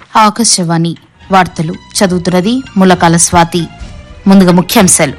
ఆకాశవాణి వార్తలు చదువుతున్నది ములకాల స్వాతి. ముందుగా ముఖ్యాంశాలు.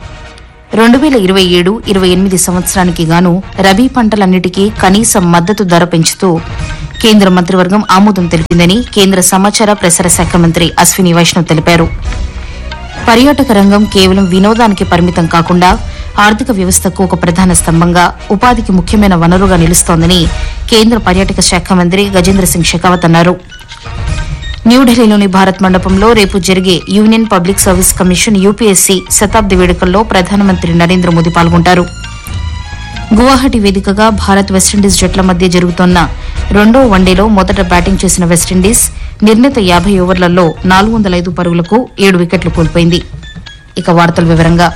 2027-28 సంవత్సరానికి గాను రబీ పంటలన్నిటికీ కనీస మద్దతు ధర పెంచుతూ కేంద్ర మంత్రివర్గం ఆమోదం తెలిపిందని కేంద్ర సమాచార ప్రసార శాఖ మంత్రి అశ్విని వైష్ణవ్ తెలిపారు. పర్యాటక రంగం కేవలం వినోదానికి పరిమితం కాకుండా ఆర్థిక వ్యవస్థకు ఒక ప్రధాన స్తంభంగా, ఉపాధికి ముఖ్యమైన వనరుగా నిలుస్తోందని కేంద్ర పర్యాటక శాఖ మంత్రి గజేంద్ర సింగ్ షెకావత్ అన్నారు. న్యూఢిల్లీలోని భారత్ మండపంలో రేపు జరిగే union public service commission UPSC శతాబ్ది వేడుకల్లో ప్రధానమంత్రి నరేంద్ర మోదీ పాల్గొంటారు. గువాహటి వేదికగా భారత్ వెస్టిండీస్ జట్ల మధ్య జరుగుతోన్న రెండో వన్డేలో మొదట బ్యాటింగ్ చేసిన వెస్టిండీస్ నిర్ణీత 50 ఓవర్లలో 405 పరుగులకు 7 వికెట్లు కోల్పోయింది. ఇక వార్తల వివరంగా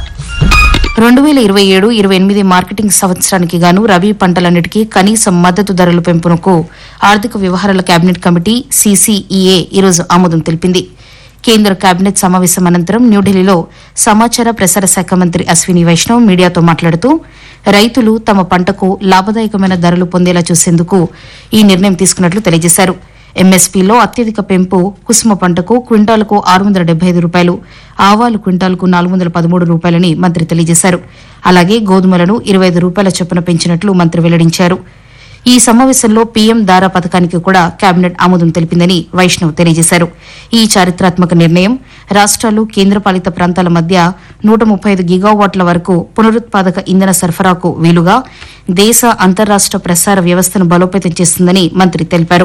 2027-28 మార్కెటింగ్ సంవత్సరానికి గాను రబీ పంటలన్నిటికీ కనీస మద్దతు ధరల పెంపునకు ఆర్థిక వ్యవహారాల కేబినెట్ కమిటీ సీసీఈఏ ఈరోజు ఆమోదం తెలిపింది. కేంద్ర కేబినెట్ సమావేశం అనంతరం న్యూఢిల్లీలో సమాచార ప్రసార శాఖ మంత్రి అశ్విని వైష్ణవ్ మీడియాతో మాట్లాడుతూ రైతులు తమ పంటకు లాభదాయకమైన ధరలు పొందేలా చూసేందుకు ఈ నిర్ణయం తీసుకున్నట్లు తెలియజేశారు. ఎంఎస్పీలో అత్యధిక పెంపు కుసుమ పంటకు క్వింటాలకు 675 రూపాయలు, ఆవాలు క్వింటాలకు 413 రూపాయలని మంత్రి తెలియజేశారు. అలాగే గోధుమలను 25 రూపాయల చొప్పున పెంచినట్లు మంత్రి వెల్లడించారు. ఈ సమావేశంలో పీఎం దారా పథకానికి కూడా కేబినెట్ ఆమోదం తెలిపిందని వైష్ణవ్ తెలియజేశారు. ఈ చారిత్రాత్మక నిర్ణయం రాష్ట్రాలు, కేంద్రపాలిత ప్రాంతాల మధ్య 135 గిగావాట్ల వరకు పునరుత్పాదక ఇంధన సరఫరాకు వీలుగా దేశ అంతర్రాష్ట ప్రసార వ్యవస్థను బలోపేతం చేస్తుందని మంత్రి తెలిపారు.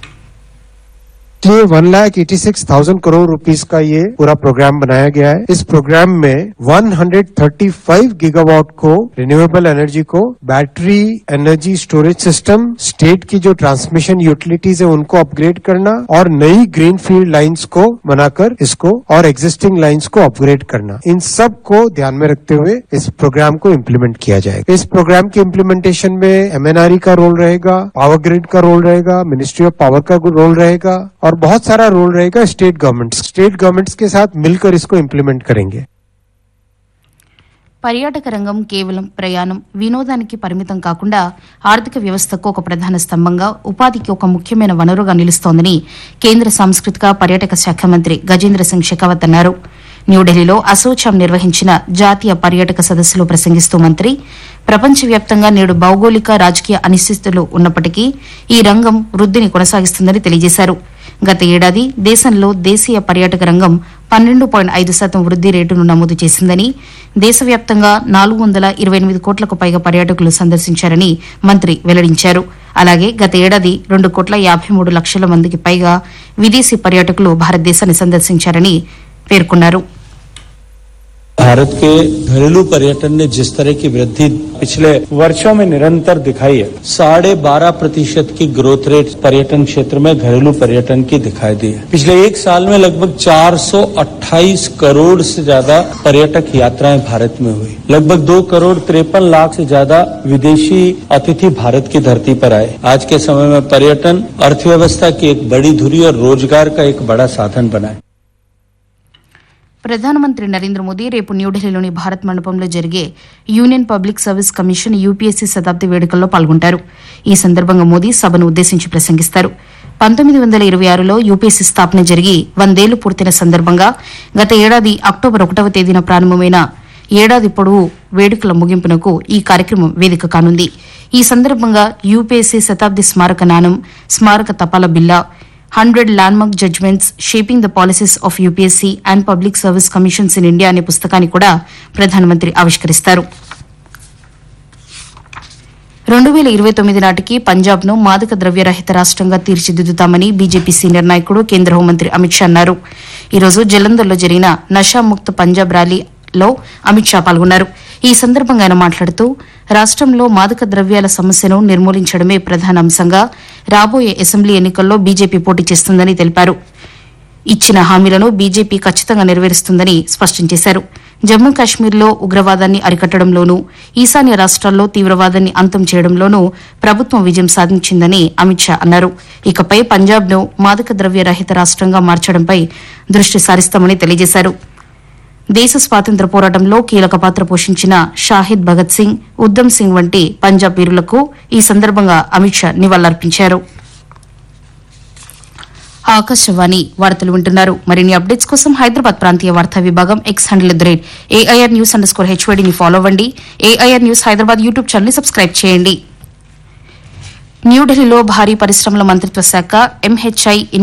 1,86,000 करोड़ रुपीस का ये पूरा प्रोग्राम बनाया गया है. इस प्रोग्राम में 135 गीगावाट को रिन्यूएबल एनर्जी को battery energy storage system, state की जो ट्रांसमिशन यूटिलिटीज है उनको अपग्रेड करना और नई ग्रीन फील्ड लाइन्स को बनाकर इसको और एग्जिस्टिंग लाइन्स को अपग्रेड करना, इन सब को ध्यान में रखते हुए इस प्रोग्राम को इम्प्लीमेंट किया जाएगा. इस प्रोग्राम के इम्प्लीमेंटेशन में एमएनआरई का रोल रहेगा, पावर ग्रिड का रोल रहेगा, मिनिस्ट्री ऑफ पावर का रोल रहेगा और बहुत सारा रोल रहेगा स्टेट गवर्नमेंट्स के साथ मिलकर इसको इम्प्लीमेंट करेंगे. పర్యాటక రంగం కేవలం ప్రయాణం, వినోదానికి పరిమితం కాకుండా ఆర్థిక వ్యవస్థకు ఒక ప్రధాన స్తంభంగా, ఉపాధికి ఒక ముఖ్యమైన వనరుగా నిలుస్తోందని కేంద్ర సాంస్కృతిక పర్యాటక శాఖ మంత్రి గజేంద్ర సింగ్ షెకావత్ అన్నారు. న్యూఢిల్లీలో అసోచామ్ నిర్వహించిన జాతీయ పర్యాటక సదస్సులో ప్రసంగిస్తూ మంత్రి ప్రపంచవ్యాప్తంగా నేడు భౌగోళిక, రాజకీయ అనిశ్చితులు ఉన్నప్పటికీ ఈ రంగం వృద్దిని కొనసాగిస్తుందని తెలియజేశారు. గత ఏడాది దేశంలో దేశీయ పర్యాటక రంగం 12.5% వృద్ది రేటును నమోదు చేసిందని, దేశవ్యాప్తంగా 428 కోట్లకు పైగా పర్యాటకులు సందర్శించారని మంత్రి వెల్లడించారు. అలాగే గత ఏడాది 2,53 లక్షల మందికి పైగా విదేశీ పర్యాటకులు భారతదేశాన్ని సందర్శించారని పేర్కొన్నారు. भारत के घरेलू पर्यटन ने जिस तरह की वृद्धि पिछले वर्षों में निरंतर दिखाई है, 12.5% की ग्रोथ रेट पर्यटन क्षेत्र में घरेलू पर्यटन की दिखाई दी है. पिछले एक साल में लगभग 428 करोड़ से ज्यादा पर्यटक यात्राएं भारत में हुई. लगभग 2,53 से ज्यादा विदेशी अतिथि भारत की धरती पर आए. आज के समय में पर्यटन अर्थव्यवस्था की एक बड़ी धुरी और रोजगार का एक बड़ा साधन बना है. ప్రధానమంత్రి నరేంద్ర మోదీ రేపు న్యూఢిల్లీలోని భారత్ మండపంలో జరిగే union public service commission UPSC శతాబ్ది వేడుకల్లో పాల్గొంటారు. ఈ సందర్భంగా మోదీ సభను ఉద్దేశించి ప్రసంగిస్తారు. 1926లో యూపీఎస్సీ స్థాపన జరిగి 100 ఏళ్లు పూర్తయిన సందర్భంగా గత ఏడాది అక్టోబర్ 1వ తేదీన ప్రారంభమైన ఏడాది పొడవు వేడుకల ముగింపునకు ఈ కార్యక్రమం వేదిక కానుంది. ఈ సందర్భంగా యూపీఎస్సీ శతాబ్ది స్మారక నాణం, స్మారక తపాలా బిల్లా, 100 landmark judgements shaping the policies of UPSC and public service commissions in India అనే పుస్తకాన్ని కూడా ప్రధానమంత్రి ఆవిష్కరిస్తారు. 2029 నాటికి పంజాబ్ను మాదక ద్రవ్యరహిత రాష్టంగా తీర్చిదిద్దుతామని బీజేపీ సీనియర్ నాయకుడు కేంద్ర హోంమంత్రి అమిత్ షా అన్నారు. ఈరోజు జలంధర్లో జరిగిన నషాముక్త పంజాబ్ ర్యాలీలో అమిత్ షా పాల్గొన్నారు. ఈ సందర్భంగా ఆయన మాట్లాడుతూ రాష్టంలో మాదక ద్రవ్యాల సమస్యను నిర్మూలించడమే ప్రధాన అంశంగా రాబోయే అసెంబ్లీ ఎన్నికల్లో బీజేపీ పోటీ చేస్తుందని తెలిపారు. ఇచ్చిన హామీలను బీజేపీ ఖచ్చితంగా నెరవేరుస్తుందని స్పష్టం చేశారు. జమ్మూ కాశ్మీర్లో ఉగ్రవాదాన్ని అరికట్టడంలోనూ, ఈశాన్య రాష్ట్రాల్లో తీవ్రవాదాన్ని అంతం చేయడంలోనూ ప్రభుత్వం విజయం సాధించిందని అమిత్ షా అన్నారు. ఇకపై పంజాబ్ను మాదక ద్రవ్య రహిత రాష్టంగా మార్చడంపై దృష్టి సారిస్తామని తెలియజేశారు. దేశ స్వాతంత్ర్య పోరాటంలో కీలక పాత్ర పోషించిన షాహిద్ భగత్ సింగ్, ఉద్దమ్ సింగ్ వంటి పంజాబ్ వీరులకు ఈ సందర్భంగా అమిత్ షా నివాళులర్పించారు. ఆకాశవాణి వార్తలు వింటున్నారు. మరిన్ని అప్డేట్స్ కోసం హైదరాబాద్ ప్రాంతీయ వార్తా విభాగం ఎక్స్ హ్యాండిల్ @AIR News_HYD ని ఫాలో అవ్వండి. AIR news Hyderabad YouTube channel ని సబ్స్క్రైబ్ చేయండి. న్యూఢిల్లీలో భారీ పరిశ్రమల మంత్రిత్వ శాఖ MHI